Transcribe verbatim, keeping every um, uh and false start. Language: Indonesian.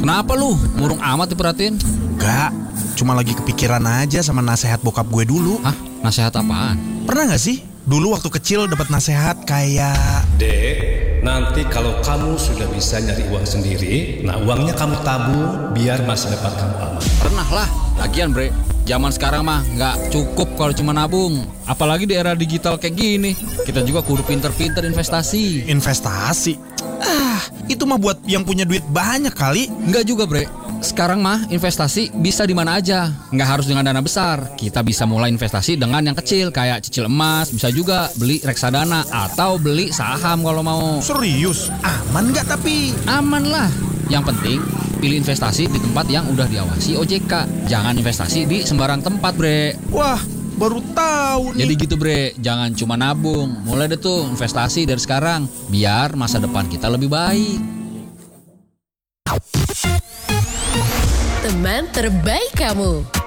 Kenapa lu? Murung amat diperhatiin. Gak, cuma lagi kepikiran aja sama nasihat bokap gue dulu. Hah? Nasihat apaan? Pernah gak sih? Dulu waktu kecil dapat nasihat kayak, Dek, nanti kalau kamu sudah bisa nyari uang sendiri, nah uangnya kamu tabung biar masa depan kamu aman. Pernah lah. Lagian bre, zaman sekarang mah nggak cukup kalau cuma nabung. Apalagi di era digital kayak gini. Kita juga kudu pinter-pinter investasi. investasi. Ah, itu mah buat yang punya duit banyak kali. Enggak juga bre. Sekarang mah investasi bisa di mana aja. Nggak harus dengan dana besar. Kita bisa mulai investasi dengan yang kecil, kayak cicil emas. Bisa juga beli reksadana atau beli saham kalau mau. Serius, aman gak tapi? Aman lah. Yang penting pilih investasi di tempat yang udah diawasi O J K. Jangan investasi di sembarang tempat bre. Wah, baru tahu nih. Jadi gitu bre, jangan cuma nabung. Mulai deh tuh investasi dari sekarang, biar masa depan kita lebih baik. Teman terbaik kamu.